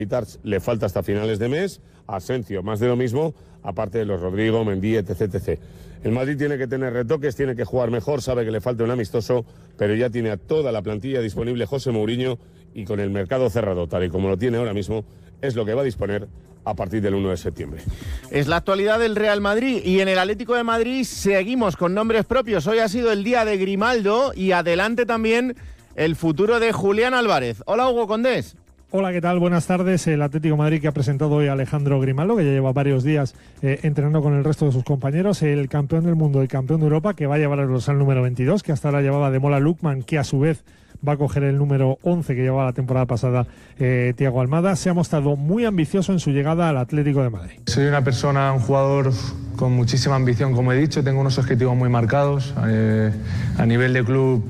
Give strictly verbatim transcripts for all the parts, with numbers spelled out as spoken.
Le falta hasta finales de mes, Asensio, más de lo mismo, aparte de los Rodrigo, Mendy, etc, etcétera. El Madrid tiene que tener retoques, tiene que jugar mejor, sabe que le falta un amistoso, pero ya tiene a toda la plantilla disponible José Mourinho y con el mercado cerrado, tal y como lo tiene ahora mismo, es lo que va a disponer a partir del uno de septiembre. Es la actualidad del Real Madrid y en el Atlético de Madrid seguimos con nombres propios. Hoy ha sido el día de Grimaldo y adelante también el futuro de Julián Álvarez. Hola, Hugo Condés. Hola, ¿qué tal? Buenas tardes. El Atlético de Madrid que ha presentado hoy a Alejandro Grimaldo, que ya lleva varios días eh, entrenando con el resto de sus compañeros, el campeón del mundo y campeón de Europa, que va a llevar el dorsal número veintidós, que hasta ahora llevaba Demola Lookman, que a su vez va a coger el número once que llevaba la temporada pasada eh, Thiago Almada. Se ha mostrado muy ambicioso en su llegada al Atlético de Madrid. Soy una persona, un jugador con muchísima ambición, como he dicho, tengo unos objetivos muy marcados. Eh, a nivel de club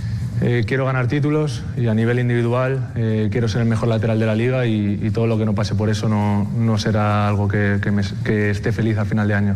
eh, quiero ganar títulos y a nivel individual eh, quiero ser el mejor lateral de la liga y, y todo lo que no pase por eso no, no será algo que, que, me, que esté feliz al final de año.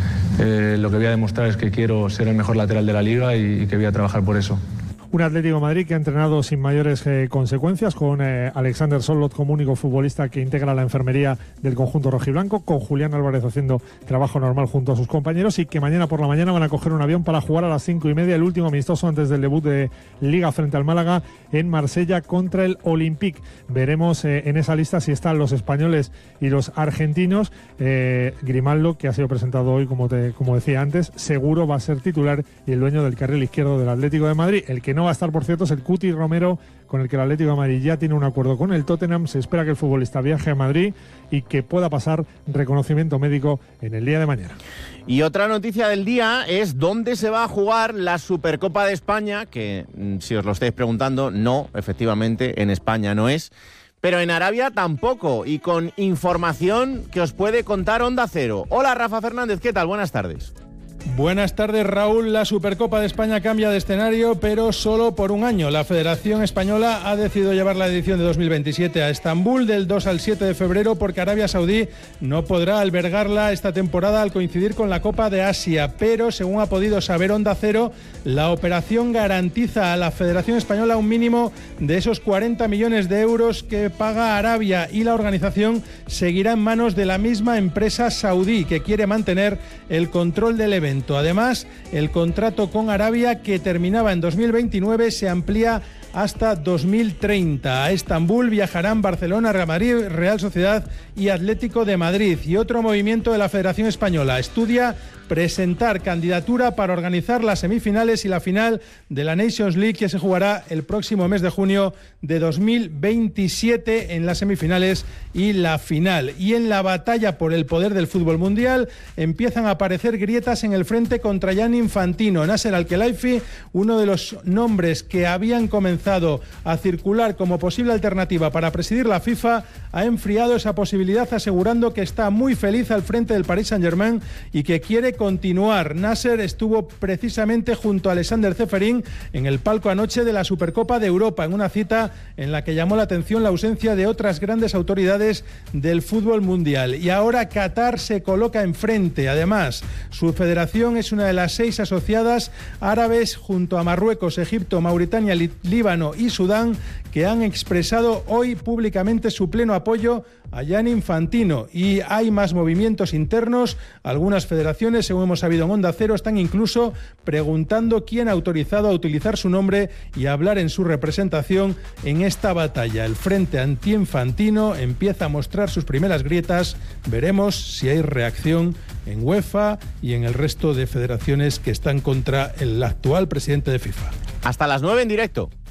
Eh, lo que voy a demostrar es que quiero ser el mejor lateral de la liga y, y que voy a trabajar por eso. Un Atlético de Madrid que ha entrenado sin mayores eh, consecuencias, con eh, Alexander Sörloth como único futbolista que integra la enfermería del conjunto rojiblanco, con Julián Álvarez haciendo trabajo normal junto a sus compañeros, y que mañana por la mañana van a coger un avión para jugar a las cinco y media el último amistoso antes del debut de Liga frente al Málaga en Marsella contra el Olympique. Veremos eh, en esa lista si están los españoles y los argentinos. eh, Grimaldo, que ha sido presentado hoy, como, te, como decía antes, seguro va a ser titular, y el dueño del carril izquierdo del Atlético de Madrid. El que no va a estar, por cierto, es el Cuti Romero, con el que el Atlético de Madrid ya tiene un acuerdo con el Tottenham. Se espera que el futbolista viaje a Madrid y que pueda pasar reconocimiento médico en el día de mañana. Y otra noticia del día es dónde se va a jugar la Supercopa de España, que si os lo estáis preguntando, no, efectivamente en España no es, pero en Arabia tampoco, y con información que os puede contar Onda Cero. Hola, Rafa Fernández, ¿qué tal? Buenas tardes. Buenas tardes, Raúl. La Supercopa de España cambia de escenario, pero solo por un año. La Federación Española ha decidido llevar la edición de dos mil veintisiete a Estambul del dos al siete de febrero porque Arabia Saudí no podrá albergarla esta temporada al coincidir con la Copa de Asia. Pero, según ha podido saber Onda Cero, la operación garantiza a la Federación Española un mínimo de esos cuarenta millones de euros que paga Arabia, y la organización seguirá en manos de la misma empresa saudí que quiere mantener el control del evento. Además, el contrato con Arabia, que terminaba en dos mil veintinueve, se amplía hasta dos mil treinta. A Estambul viajarán Barcelona, Real Madrid, Real Sociedad y Atlético de Madrid. Y otro movimiento de la Federación Española: estudia presentar candidatura para organizar las semifinales y la final de la Nations League, que se jugará el próximo mes de junio de dos mil veintisiete, en las semifinales y la final. Y en la batalla por el poder del fútbol mundial empiezan a aparecer grietas en el frente contra Gianni Infantino. Nasser Al-Khelaifi, uno de los nombres que habían comenzado a circular como posible alternativa para presidir la FIFA, ha enfriado esa posibilidad, asegurando que está muy feliz al frente del Paris Saint-Germain y que quiere continuar. Nasser estuvo precisamente junto a Alexander Ceferín en el palco anoche de la Supercopa de Europa, en una cita en la que llamó la atención la ausencia de otras grandes autoridades del fútbol mundial. Y ahora Qatar se coloca enfrente. Además, su federación es una de las seis asociadas árabes, junto a Marruecos, Egipto, Mauritania, Líbano y Sudán, que han expresado hoy públicamente su pleno apoyo a Gianni Infantino. Y hay más movimientos internos. Algunas federaciones, según hemos sabido en Onda Cero, están incluso preguntando quién ha autorizado a utilizar su nombre y a hablar en su representación en esta batalla. El frente anti-Infantino empieza a mostrar sus primeras grietas. Veremos si hay reacción en UEFA y en el resto de federaciones que están contra el actual presidente de FIFA. Hasta las nueve en directo.